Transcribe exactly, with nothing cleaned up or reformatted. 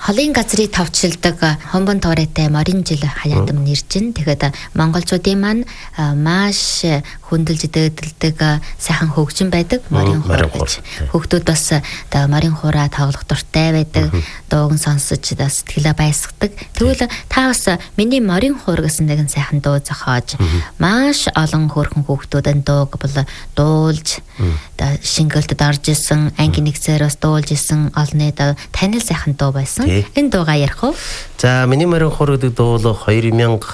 холын газрыг товчилдаг хомбон тоорэтой морин жил хаяатам нэржин. Тэгэхээр монголчуудын маань маш хүндэлж дээдэлдэг сайхан хөгжин байдаг морин хуур гэж. Хүүхдүүд бас одоо морин хуураа тоглох дуртай байдаг. Дууг сонсож бас сэтгэлээ баясгадаг. Тэгвэл та бас миний морин хуур гэсэн нэгэн сайхан дуу зохиож маш олон хөөрхөн хүүхдүүдэд дууг бол дуулж одоо шингэлтэд орж исэн, анги нэгсээр бас дуулж исэн олны танил сайхан дуу байсан. Энэ дуугаа ярих уу? За миний морин хуур гэдэг дуу бол хоёр мянга